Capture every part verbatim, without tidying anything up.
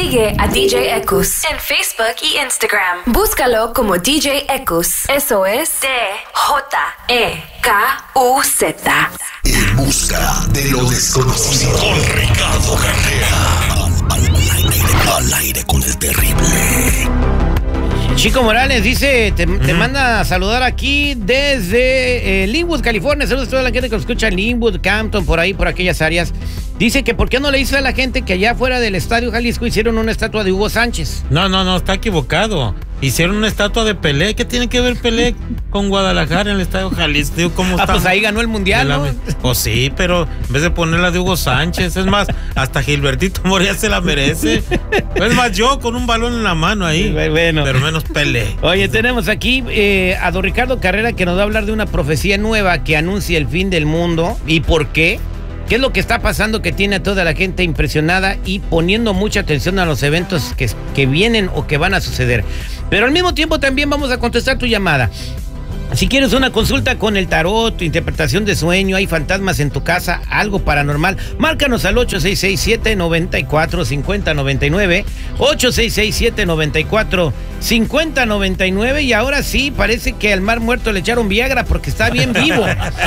Sigue a D J Ekus en Facebook y Instagram. Búscalo como D J Ekus. Eso es D J E K U Z. En busca de lo desconocido. Con Ricardo Carrera. Al, al, al, aire, al aire con el terrible. Chico Morales dice, te, te uh-huh. manda a saludar aquí desde eh, Linwood, California. Saludos a toda la gente que lo escucha en Linwood, Campton, por ahí, por aquellas áreas. Dice que por qué no le dice a la gente que allá afuera del Estadio Jalisco hicieron una estatua de Hugo Sánchez. No, no, no, está equivocado. Hicieron una estatua de Pelé. ¿Qué tiene que ver Pelé con Guadalajara en el Estadio Jalisco? ¿Cómo ah, está? Pues ahí ganó el Mundial, ¿no? Pues sí, pero en vez de ponerla de Hugo Sánchez, es más, hasta Gilbertito Moria se la merece. Es más, yo con un balón en la mano ahí, bueno, pero menos Pelé. Oye, tenemos aquí eh, a don Ricardo Carrera, que nos va a hablar de una profecía nueva que anuncia el fin del mundo. ¿Y por qué? ¿Qué es lo que está pasando que tiene a toda la gente impresionada y poniendo mucha atención a los eventos que, que vienen o que van a suceder? Pero al mismo tiempo también vamos a contestar tu llamada. Si quieres una consulta con el tarot, tu interpretación de sueño, hay fantasmas en tu casa, algo paranormal, márcanos al ocho seis seis, siete nueve cuatro, cinco cero nueve nueve, ocho seis seis, siete nueve cuatro, cinco cero nueve nueve, y ahora sí, parece que al mar muerto le echaron Viagra porque está bien vivo.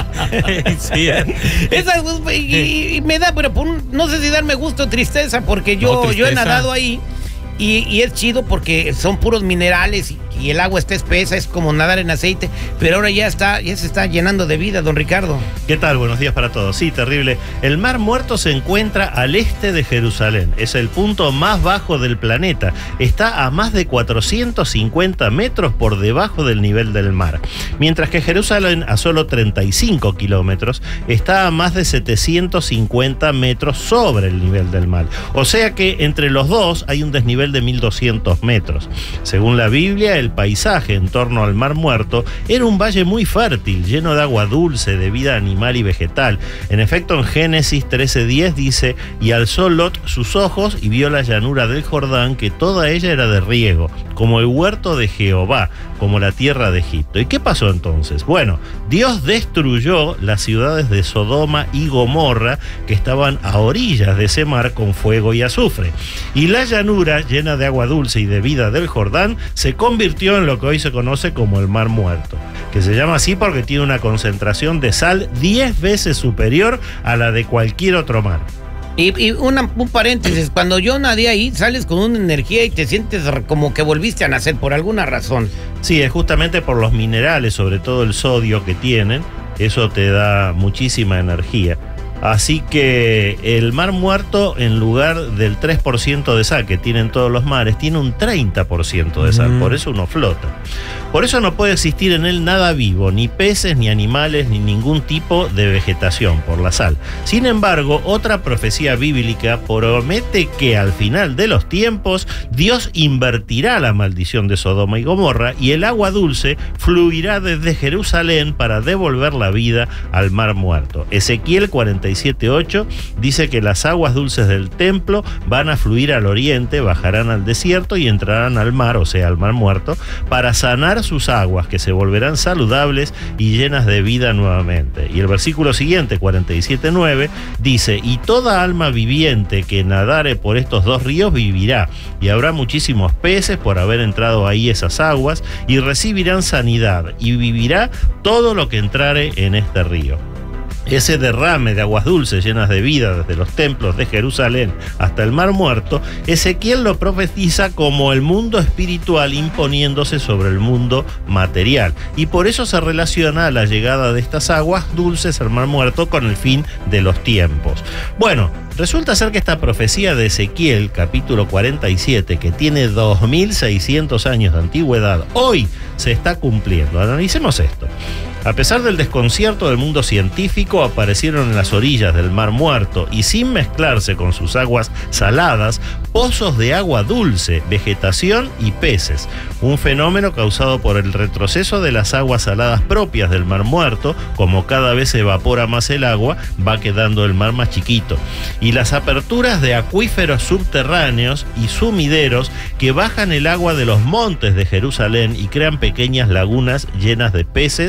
Sí, Esa, y, y me da, pero por un, no sé si darme gusto o tristeza, porque yo, no, tristeza. yo he nadado ahí. Y, y es chido porque son puros minerales y, y el agua está espesa, es como nadar en aceite, pero ahora ya está, ya se está llenando de vida, don Ricardo. ¿Qué tal? Buenos días para todos. Sí, terrible. El Mar Muerto se encuentra al este de Jerusalén. Es el punto más bajo del planeta. Está a más de cuatrocientos cincuenta metros por debajo del nivel del mar. Mientras que Jerusalén, a solo treinta y cinco kilómetros, está a más de setecientos cincuenta metros sobre el nivel del mar. O sea que entre los dos hay un desnivel de mil doscientos metros. Según la Biblia, el paisaje en torno al Mar Muerto era un valle muy fértil, lleno de agua dulce, de vida animal y vegetal. En efecto, en Génesis trece diez dice: y alzó Lot sus ojos y vio la llanura del Jordán, que toda ella era de riego, como el huerto de Jehová, como la tierra de Egipto. ¿Y qué pasó entonces? Bueno, Dios destruyó las ciudades de Sodoma y Gomorra, que estaban a orillas de ese mar, con fuego y azufre. Y la llanura, llena de agua dulce y de vida del Jordán, se convirtió en lo que hoy se conoce como el Mar Muerto, que se llama así porque tiene una concentración de sal diez veces superior a la de cualquier otro mar. Y, y una, un paréntesis, cuando yo nadé ahí, sales con una energía y te sientes como que volviste a nacer por alguna razón. Sí, es justamente por los minerales, sobre todo el sodio que tienen, eso te da muchísima energía. Así que el Mar Muerto, en lugar del tres por ciento de sal que tienen todos los mares, tiene un treinta por ciento de sal, mm. por eso uno flota. Por eso no puede existir en él nada vivo, ni peces, ni animales, ni ningún tipo de vegetación, por la sal. Sin embargo, otra profecía bíblica promete que al final de los tiempos, Dios invertirá la maldición de Sodoma y Gomorra y el agua dulce fluirá desde Jerusalén para devolver la vida al Mar Muerto. Ezequiel cuarenta y siete ocho dice que las aguas dulces del templo van a fluir al oriente, bajarán al desierto y entrarán al mar, o sea, al Mar Muerto, para sanar sus aguas, que se volverán saludables y llenas de vida nuevamente. Y el versículo siguiente, cuarenta y siete nueve, dice: y toda alma viviente que nadare por estos dos ríos vivirá, y habrá muchísimos peces por haber entrado ahí esas aguas, y recibirán sanidad, y vivirá todo lo que entrare en este río. Ese derrame de aguas dulces llenas de vida desde los templos de Jerusalén hasta el Mar Muerto, Ezequiel lo profetiza como el mundo espiritual imponiéndose sobre el mundo material, y por eso se relaciona a la llegada de estas aguas dulces al Mar Muerto con el fin de los tiempos. Bueno, resulta ser que esta profecía de Ezequiel, capítulo cuarenta y siete, que tiene dos mil seiscientos años de antigüedad, hoy se está cumpliendo. Analicemos esto. A pesar del desconcierto del mundo científico, aparecieron en las orillas del Mar Muerto y sin mezclarse con sus aguas saladas, pozos de agua dulce, vegetación y peces. Un fenómeno causado por el retroceso de las aguas saladas propias del Mar Muerto. Como cada vez se evapora más el agua, va quedando el mar más chiquito. Y las aperturas de acuíferos subterráneos y sumideros que bajan el agua de los montes de Jerusalén y crean pequeñas lagunas llenas de peces,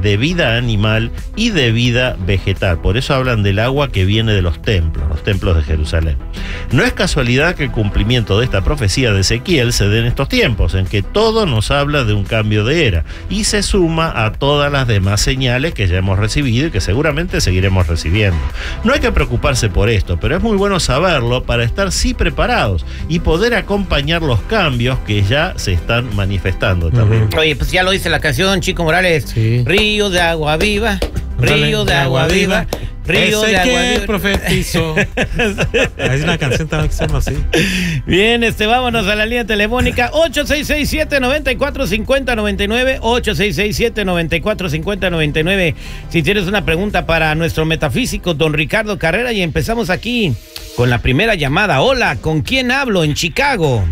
de vida animal y de vida vegetal. Por eso hablan del agua que viene de los templos, los templos de Jerusalén. No es casualidad que el cumplimiento de esta profecía de Ezequiel se dé en estos tiempos, en que todo nos habla de un cambio de era y se suma a todas las demás señales que ya hemos recibido y que seguramente seguiremos recibiendo. No hay que preocuparse por esto, pero es muy bueno saberlo para estar sí preparados y poder acompañar los cambios que ya se están manifestando también. Uh-huh. Oye, pues ya lo dice la canción, Chico Morales. Sí. Río de agua viva, río de agua viva. Río de agua viva. Profetizó. Hay una canción también que se llama así. Bien, este, vámonos a la línea telefónica ocho seis seis siete, nueve cuatro cinco cero, nueve nueve, ocho seis seis siete, nueve cuatro cinco cero, nueve nueve. Si tienes una pregunta para nuestro metafísico, don Ricardo Carrera, y empezamos aquí con la primera llamada. Hola, ¿con quién hablo en Chicago?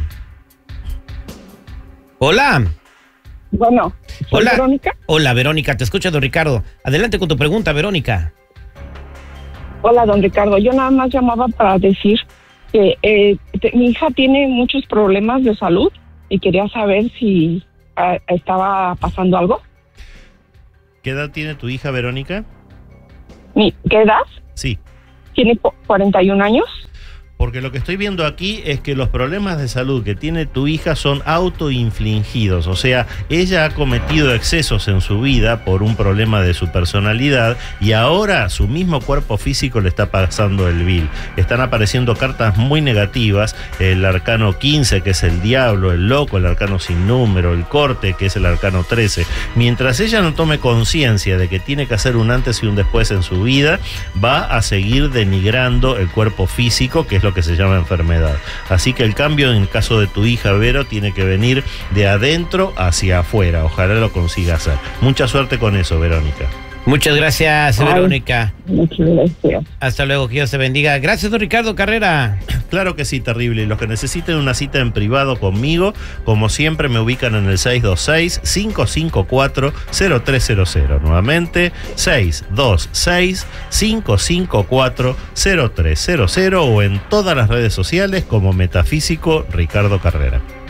Hola. Bueno, hola, Verónica. Hola, Verónica, te escucha don Ricardo. Adelante con tu pregunta, Verónica. Hola, don Ricardo. Yo nada más llamaba para decir que eh, te, mi hija tiene muchos problemas de salud y quería saber si uh, estaba pasando algo. ¿Qué edad tiene tu hija, Verónica? ¿Mi, ¿Qué edad? Sí. Tiene cuarenta y un años. Porque lo que estoy viendo aquí es que los problemas de salud que tiene tu hija son autoinfligidos, o sea, ella ha cometido excesos en su vida por un problema de su personalidad y ahora su mismo cuerpo físico le está pasando el vil. Están apareciendo cartas muy negativas, el arcano quince, que es el diablo, el loco, el arcano sin número, el corte, que es el arcano trece. Mientras ella no tome conciencia de que tiene que hacer un antes y un después en su vida, va a seguir denigrando el cuerpo físico, que es lo que se llama enfermedad. Así que el cambio en el caso de tu hija Vero tiene que venir de adentro hacia afuera. Ojalá lo consiga hacer. Mucha suerte con eso, Verónica. Muchas gracias, Ay, Verónica. Muchas gracias. Hasta luego, que Dios te bendiga. Gracias, don Ricardo Carrera. Claro que sí, terrible. Y los que necesiten una cita en privado conmigo, como siempre, me ubican en el seis dos seis, cinco cinco cuatro, cero tres cero cero. Nuevamente, seis dos seis, cinco cinco cuatro, cero tres cero cero o en todas las redes sociales como Metafísico Ricardo Carrera.